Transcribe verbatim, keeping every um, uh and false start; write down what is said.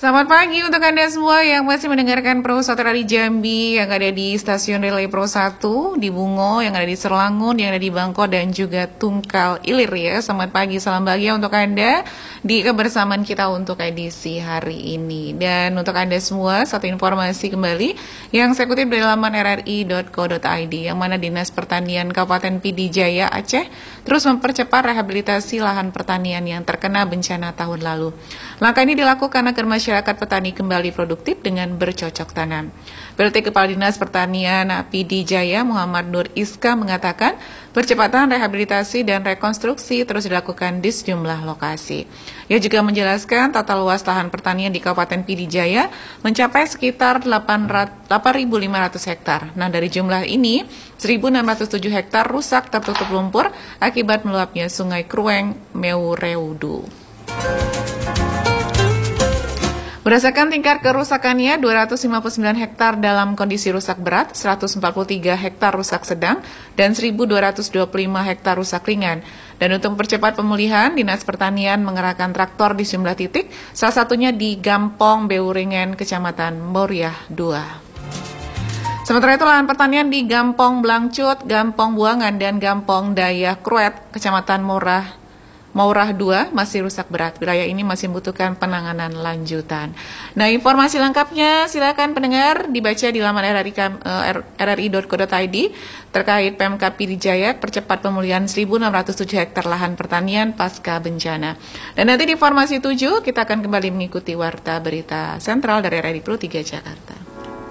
Selamat pagi untuk Anda semua yang masih mendengarkan Pro satu dari Jambi, yang ada di stasiun relay Pro satu, di Bungo, yang ada di Serlangun, yang ada di Bangko, dan juga Tungkal Ilir ya. Selamat pagi, salam bahagia untuk Anda di kebersamaan kita untuk edisi hari ini. Dan untuk Anda semua, satu informasi kembali yang saya kutip dari laman r r i dot co dot i d, yang mana Dinas Pertanian Kabupaten P D Jaya Aceh terus mempercepat rehabilitasi lahan pertanian yang terkena bencana tahun lalu. Langkah ini dilakukan agar masyarakat petani kembali produktif dengan bercocok tanam. P L T Kepala Dinas Pertanian P D Jaya Muhammad Nur Iska mengatakan percepatan rehabilitasi dan rekonstruksi terus dilakukan di sejumlah lokasi. Ia juga menjelaskan total luas lahan pertanian di Kabupaten P D Jaya mencapai sekitar delapan ribu lima ratus hektar. Nah, dari jumlah ini, seribu enam ratus tujuh hektar rusak tertutup lumpur akibat meluapnya Sungai Krueng Meureudu. Berdasarkan tingkat kerusakannya, dua ratus lima puluh sembilan hektar dalam kondisi rusak berat, seratus empat puluh tiga hektar rusak sedang, dan seribu dua ratus dua puluh lima hektar rusak ringan. Dan untuk mempercepat pemulihan, Dinas Pertanian mengerahkan traktor di sejumlah titik, salah satunya di Gampong Beuringen, Kecamatan Moriah dua. Sementara itu, lahan pertanian di Gampong Blangcut, Gampong Buangan, dan Gampong Daya Kruet, Kecamatan Morah Maurah dua masih rusak berat. Wilayah ini masih membutuhkan penanganan lanjutan. Nah, informasi lengkapnya silakan pendengar dibaca di laman r r i dot co dot i d terkait P M K P D Jaya percepat pemulihan seribu enam ratus tujuh hektar lahan pertanian pasca bencana. Dan nanti di informasi tujuh kita akan kembali mengikuti warta berita sentral dari R R I Pro tiga Jakarta.